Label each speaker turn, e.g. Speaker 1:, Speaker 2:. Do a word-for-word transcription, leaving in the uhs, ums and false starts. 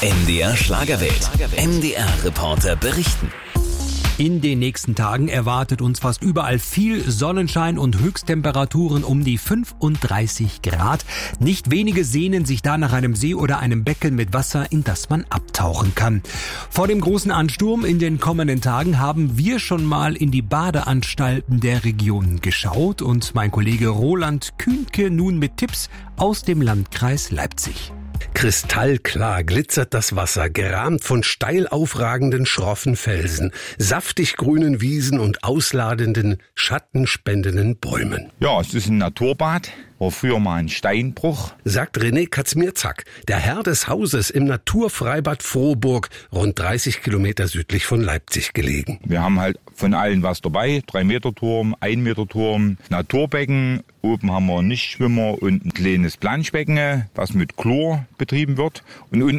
Speaker 1: M D R Schlagerwelt. M D R-Reporter berichten.
Speaker 2: In den nächsten Tagen erwartet uns fast überall viel Sonnenschein und Höchsttemperaturen um die fünfunddreißig Grad. Nicht wenige sehnen sich da nach einem See oder einem Becken mit Wasser, in das man abtauchen kann. Vor dem großen Ansturm in den kommenden Tagen haben wir schon mal in die Badeanstalten der Region geschaut und mein Kollege Roland Kühnke nun mit Tipps aus dem Landkreis Leipzig.
Speaker 3: Kristallklar glitzert das Wasser, gerahmt von steil aufragenden, schroffen Felsen, saftig grünen Wiesen und ausladenden, schattenspendenden Bäumen.
Speaker 4: Ja, es ist ein Naturbad. War früher mal ein Steinbruch,
Speaker 3: sagt René Katzmierzak, der Herr des Hauses im Naturfreibad Frohburg, rund dreißig Kilometer südlich von Leipzig gelegen.
Speaker 4: Wir haben halt von allen was dabei. Drei Meter Turm, ein Meter Turm, Naturbecken. Oben haben wir einen Nichtschwimmer und ein kleines Planschbecken, was mit Chlor betrieben wird. Und unten